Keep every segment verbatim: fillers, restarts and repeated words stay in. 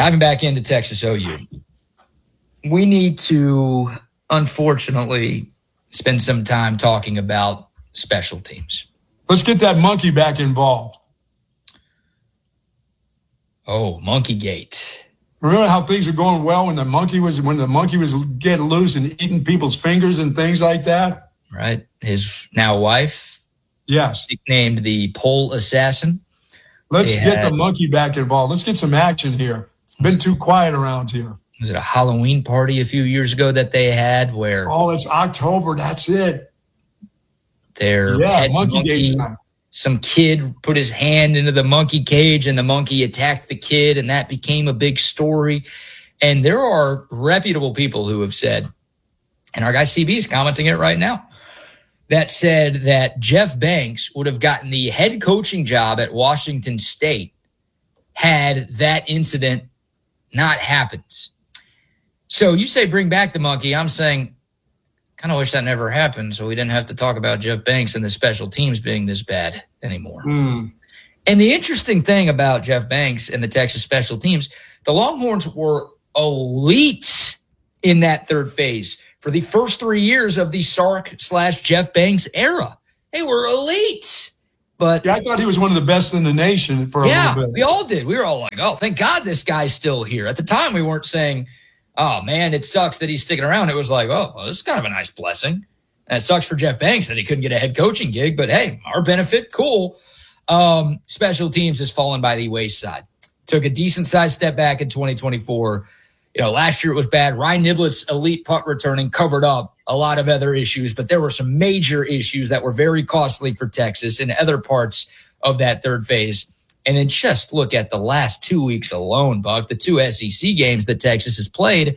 Diving back into Texas O U, we need to, unfortunately, spend some time talking about special teams. Let's get that monkey back involved. Oh, Monkey Gate. Remember how things were going well when the monkey was when the monkey was getting loose and eating people's fingers and things like that? Right. His now wife. Yes. Nicknamed the Pole Assassin. Let's They get had, the monkey back involved. Let's get some action here. It's been too quiet around here. Was it a Halloween party a few years ago that they had where Oh, it's October. That's it. their Yeah, pet monkey, monkey, gate time. some kid put his hand into the monkey cage and the monkey attacked the kid, and that became a big story. And there are reputable people who have said, and our guy C B is commenting it right now, that said that Jeff Banks would have gotten the head coaching job at Washington State had that incident not happened. So you say bring back the monkey. I'm saying kind of wish that never happened so we didn't have to talk about Jeff Banks and the special teams being this bad anymore. Mm. And the interesting thing about Jeff Banks and the Texas special teams, the Longhorns were elite in that third phase for the first three years of the Sark slash Jeff Banks era. They were elite. But Yeah, I thought he was one of the best in the nation for a yeah, little bit. we all did. We were all like, oh, thank God this guy's still here. At the time, we weren't saying, oh, man, it sucks that he's sticking around. It was like, oh, well, this is kind of a nice blessing. And it sucks for Jeff Banks that he couldn't get a head coaching gig. But, hey, our benefit, cool. Um, special teams has fallen by the wayside. Took a decent-sized step back in twenty twenty-four. You know, last year it was bad. Ryan Niblett's elite punt returning covered up a lot of other issues, but there were some major issues that were very costly for Texas in other parts of that third phase. And then just look at the last two weeks alone, Buck, the two S E C games that Texas has played.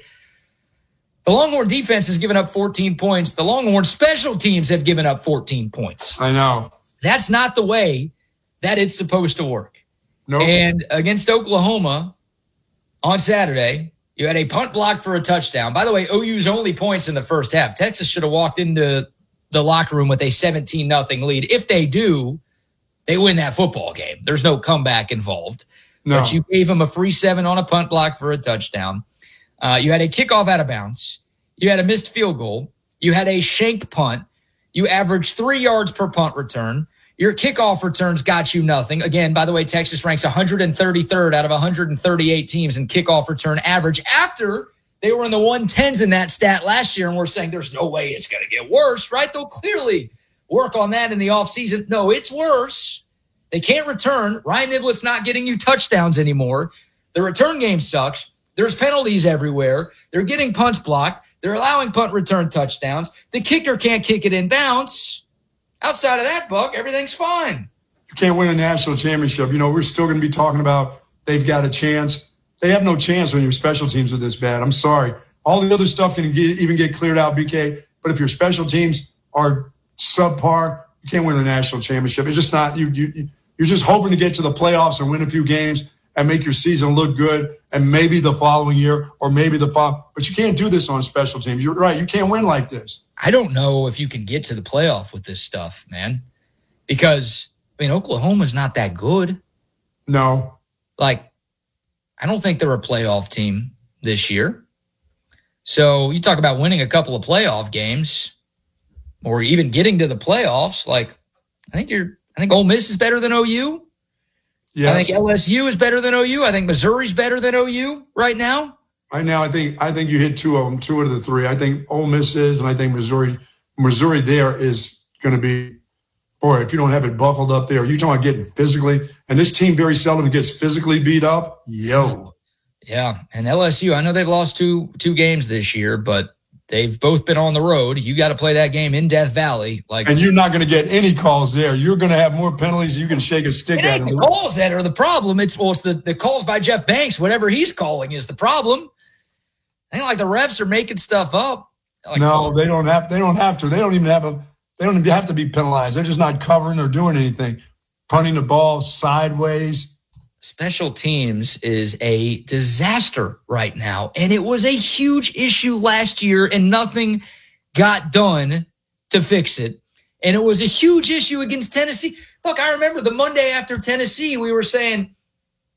The Longhorn defense has given up fourteen points. The Longhorn special teams have given up fourteen points. I know. That's not the way that it's supposed to work. Nope. And against Oklahoma on Saturday, you had a punt block for a touchdown. By the way, O U's only points in the first half. Texas should have walked into the locker room with a seventeen nothing lead. If they do, they win that football game. There's no comeback involved. No. But you gave them a free seven on a punt block for a touchdown. Uh, you had a kickoff out of bounds. You had a missed field goal. You had a shanked punt. You averaged three yards per punt return. Your kickoff returns got you nothing. Again, by the way, Texas ranks one hundred thirty-third out of one hundred thirty-eight teams in kickoff return average after they were in the one tens in that stat last year, and we're saying there's no way it's going to get worse, right? They'll clearly work on that in the offseason. No, it's worse. They can't return. Ryan Niblett's not getting you touchdowns anymore. The return game sucks. There's penalties everywhere. They're getting punts blocked. They're allowing punt return touchdowns. The kicker can't kick it in bounds. Outside of that, Buck, everything's fine. You can't win a national championship. You know, we're still going to be talking about they've got a chance. They have no chance when your special teams are this bad. I'm sorry. All the other stuff can get, even get cleared out, B K. But if your special teams are subpar, you can't win a national championship. It's just not you. You you're just hoping to get to the playoffs and win a few games and make your season look good, and maybe the following year or maybe the fall. But you can't do this on special teams. You're right. You can't win like this. I don't know if you can get to the playoff with this stuff, man, because, I mean, Oklahoma's not that good. No. Like, I don't think they're a playoff team this year. So you talk about winning a couple of playoff games or even getting to the playoffs. Like, I think you're, I think Ole Miss is better than O U. Yes. I think L S U is better than O U. I think Missouri's better than O U right now. Right now, I think I think you hit two of them, two out of the three. I think Ole Miss is, and I think Missouri, Missouri there is going to be, boy, if you don't have it buckled up there, you're talking about getting physically, and this team very seldom gets physically beat up. Yo. Yeah, and L S U, I know they've lost two two games this year, but they've both been on the road. You got to play that game in Death Valley. Like, and you're not going to get any calls there. You're going to have more penalties. You can shake a stick it at ain't them. the calls that are the problem. It's, well, it's the, the calls by Jeff Banks, whatever he's calling is the problem. Ain't like the refs are making stuff up. Like, no, they don't have. They don't have to. They don't even have a. They don't even have to be penalized. They're just not covering or doing anything. Punting the ball sideways. Special teams is a disaster right now, and it was a huge issue last year, and nothing got done to fix it. And it was a huge issue against Tennessee. Look, I remember the Monday after Tennessee, we were saying,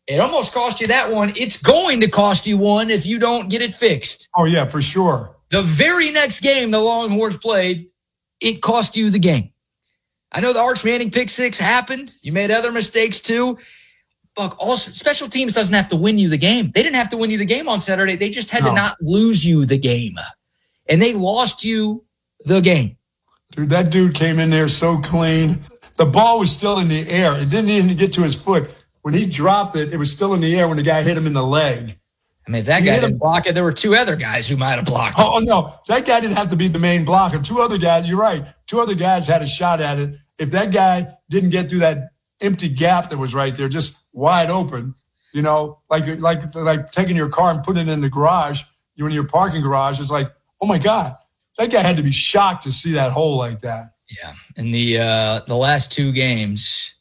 It almost cost you that one. It's going to cost you one if you don't get it fixed. Oh, yeah, for sure. The very next game the Longhorns played, it cost you the game. I know the Arch Manning pick six happened. You made other mistakes too. Look, also, special teams doesn't have to win you the game. They didn't have to win you the game on Saturday. They just had no. to not lose you the game. And they lost you the game. Dude, that dude came in there so clean. The ball was still in the air. It didn't even get to his foot. When he dropped it, it was still in the air when the guy hit him in the leg. I mean, if that he guy didn't him. block it, there were two other guys who might have blocked it. Oh, no. That guy didn't have to be the main blocker. Two other guys, you're right. Two other guys had a shot at it. If that guy didn't get through that empty gap that was right there, just wide open, you know, like like like taking your car and putting it in the garage, you in your parking garage, it's like, oh, my God. That guy had to be shocked to see that hole like that. Yeah. In the uh, the last two games,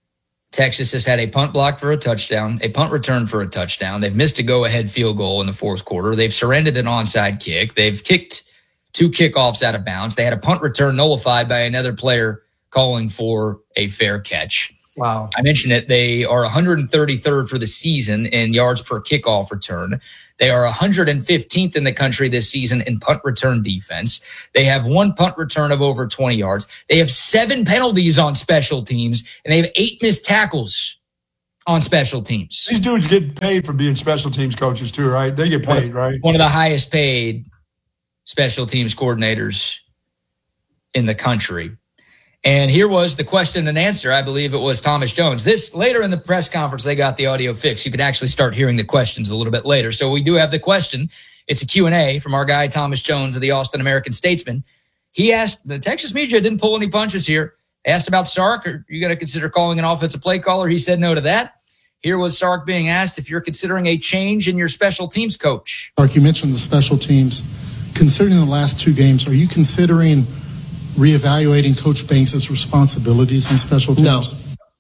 Texas has had a punt block for a touchdown, a punt return for a touchdown. They've missed a go-ahead field goal in the fourth quarter. They've surrendered an onside kick. They've kicked two kickoffs out of bounds. They had a punt return nullified by another player calling for a fair catch. Wow. I mentioned it. They are one hundred thirty-third for the season in yards per kickoff return. They are one hundred fifteenth in the country this season in punt return defense. They have one punt return of over twenty yards. They have seven penalties on special teams, and they have eight missed tackles on special teams. These dudes get paid for being special teams coaches too, right? They get paid, right? One of the highest paid special teams coordinators in the country. And here was the question and answer. I believe it was Thomas Jones. This later in the press conference, they got the audio fixed. You could actually start hearing the questions a little bit later. So we do have the question. It's a Q and A from our guy, Thomas Jones of the Austin American-Statesman. He asked, the Texas media didn't pull any punches here. They asked about Sark. Are you going to consider calling an offensive play caller? He said no to that. Here was Sark being asked if you're considering a change in your special teams coach. Sark, you mentioned the special teams. Considering the last two games, are you considering reevaluating Coach Banks' responsibilities in special teams? No.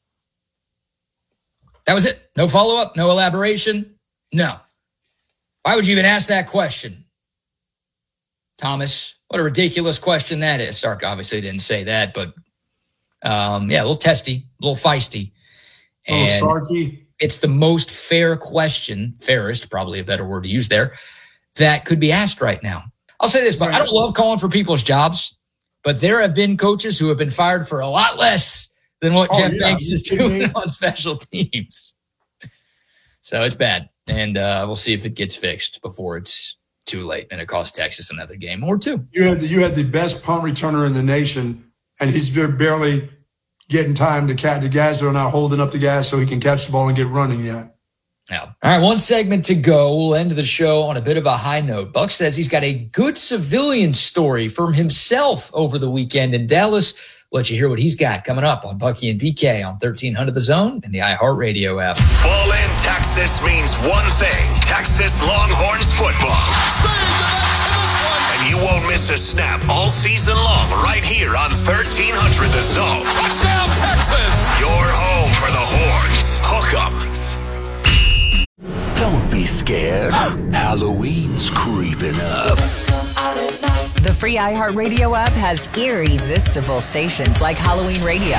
That was it. No follow-up, no elaboration. No. Why would you even ask that question? Thomas, what a ridiculous question that is. Sark obviously didn't say that, but um, yeah, a little testy, a little feisty. And a little sarky. It's the most fair question, fairest, probably a better word to use there, that could be asked right now. I'll say this, but right. I don't love calling for people's jobs. But there have been coaches who have been fired for a lot less than what oh, Jeff yeah. Banks is doing on special teams. So it's bad. And uh, we'll see if it gets fixed before it's too late and it costs Texas another game or two. You had the, you had the best punt returner in the nation, and he's barely getting time to catch the guys that are not holding up the gas so he can catch the ball and get running yet. Yeah. All right, one segment to go. We'll end the show on a bit of a high note. Buck says he's got a good civilian story from himself over the weekend in Dallas. We'll let you hear what he's got coming up on Bucky and B K on thirteen hundred The Zone and the iHeartRadio app. Fall in Texas means one thing. Texas Longhorns football. And you won't miss a snap all season long right here on thirteen hundred The Zone. Touchdown, Texas! Your home for the Horns. Hook 'em. Don't be scared. Halloween's creeping up. The free iHeartRadio app has irresistible stations like Halloween Radio.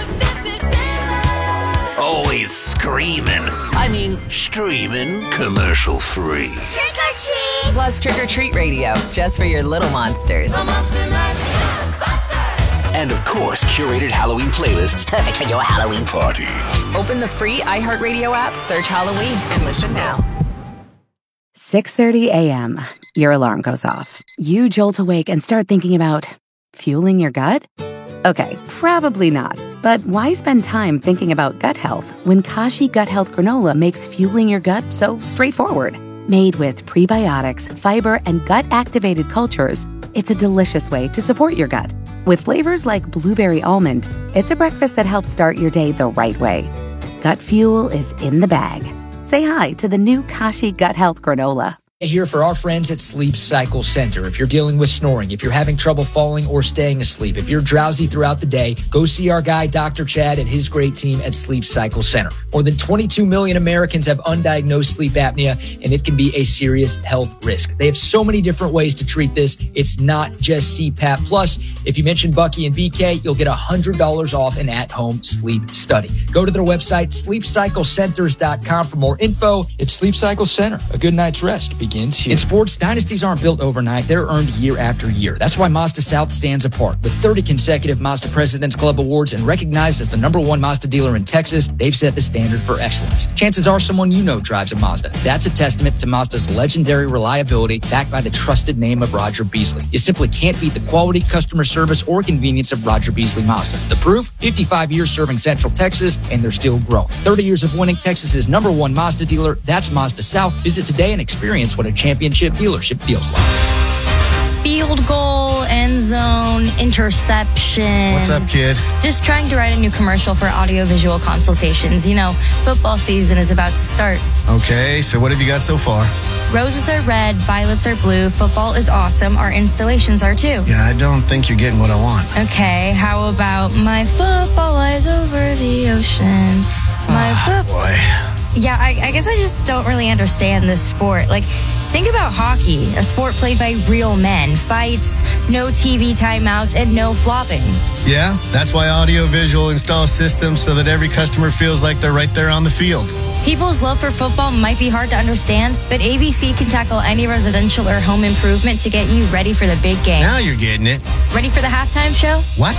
Always screaming. I mean, streaming commercial free. Trick or treat! Plus Trick or Treat Radio, just for your little monsters. The Monster Mash And of course, curated Halloween playlists perfect for your Halloween party. Open the free iHeartRadio app, search Halloween, and listen now. six thirty a.m. Your alarm goes off. You jolt awake and start thinking about fueling your gut? Okay, probably not. But why spend time thinking about gut health when Kashi Gut Health Granola makes fueling your gut so straightforward? Made with prebiotics, fiber, and gut-activated cultures, it's a delicious way to support your gut. With flavors like blueberry almond, it's a breakfast that helps start your day the right way. Gut fuel is in the bag. Say hi to the new Kashi Gut Health Granola. Here for our friends at Sleep Cycle Center. If you're dealing with snoring, if you're having trouble falling or staying asleep, if you're drowsy throughout the day, go see our guy, Doctor Chad, and his great team at Sleep Cycle Center. More than twenty-two million Americans have undiagnosed sleep apnea, and it can be a serious health risk. They have so many different ways to treat this. It's not just C PAP. Plus, if you mention Bucky and B K, you'll get one hundred dollars off an at-home sleep study. Go to their website, sleep cycle centers dot com for more info. It's Sleep Cycle Center. A good night's rest begins here. In sports, dynasties aren't built overnight. They're earned year after year. That's why Mazda South stands apart. With thirty consecutive Mazda President's Club awards and recognized as the number one Mazda dealer in Texas, they've set the standard for excellence. Chances are someone you know drives a Mazda. That's a testament to Mazda's legendary reliability, backed by the trusted name of Roger Beasley. You simply can't beat the quality, customer service, or convenience of Roger Beasley Mazda. The proof? fifty-five years serving Central Texas, and they're still growing. thirty years of winning Texas's number one Mazda dealer. That's Mazda South. Visit today and experience what a championship dealership feels like. Field goal, end zone, interception. What's up, kid? Just trying to write a new commercial for audiovisual consultations. You know, football season is about to start. Okay, so what have you got so far? Roses are red, violets are blue. Football is awesome. Our installations are too. Yeah, I don't think you're getting what I want. Okay, how about my football lies over the ocean? My oh, foot- boy. Yeah, I, I guess I just don't really understand this sport. Like, think about hockey, a sport played by real men. Fights, no T V timeouts, and no flopping. Yeah, that's why Audiovisual installs systems so that every customer feels like they're right there on the field. People's love for football might be hard to understand, but A B C can tackle any residential or home improvement to get you ready for the big game. Now you're getting it. Ready for the halftime show? What?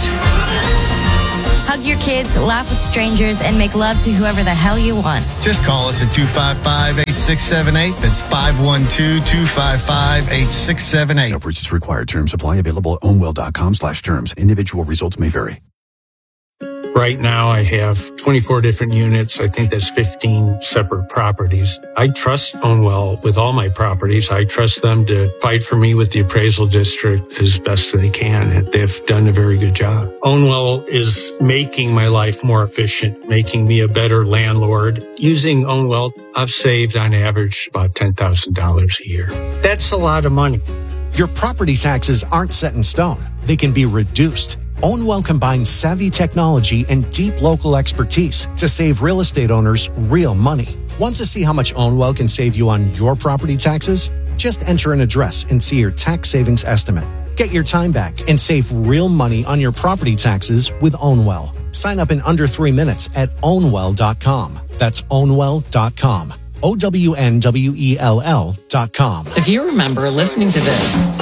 Hug your kids, laugh with strangers, and make love to whoever the hell you want. Just call us at two five five, eight six seven eight. That's five one two, two five five, eight six seven eight. No purchase required. Terms apply. Available at ownwell.com slash terms. Individual results may vary. Right now, I have twenty-four different units. I think that's fifteen separate properties. I trust Ownwell with all my properties. I trust them to fight for me with the appraisal district as best they can. And they've done a very good job. Ownwell is making my life more efficient, making me a better landlord. Using Ownwell, I've saved on average about ten thousand dollars a year. That's a lot of money. Your property taxes aren't set in stone. They can be reduced. Ownwell combines savvy technology and deep local expertise to save real estate owners real money. Want to see how much Ownwell can save you on your property taxes? Just enter an address and see your tax savings estimate. Get your time back and save real money on your property taxes with Ownwell. Sign up in under three minutes at ownwell dot com. That's ownwell dot com. O W N W E L L dot com. If you remember listening to this,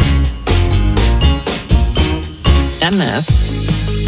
and this,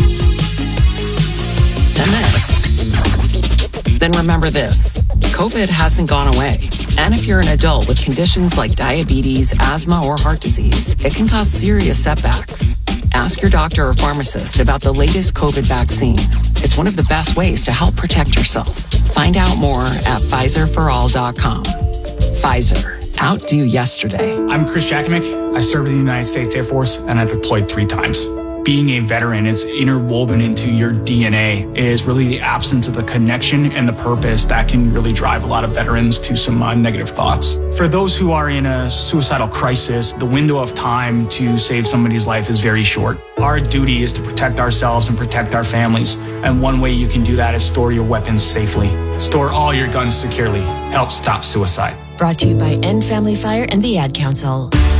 and this, then remember this. COVID hasn't gone away. And if you're an adult with conditions like diabetes, asthma, or heart disease, it can cause serious setbacks. Ask your doctor or pharmacist about the latest COVID vaccine. It's one of the best ways to help protect yourself. Find out more at Pfizer for all dot com. Pfizer. Outdo yesterday. I'm Chris Jakovic. I served in the United States Air Force and I deployed three times. Being a veteran is interwoven into your D N A. It is really the absence of the connection and the purpose that can really drive a lot of veterans to some uh, negative thoughts. For those who are in a suicidal crisis, the window of time to save somebody's life is very short. Our duty is to protect ourselves and protect our families. And one way you can do that is store your weapons safely. Store all your guns securely. Help stop suicide. Brought to you by End Family Fire and the Ad Council.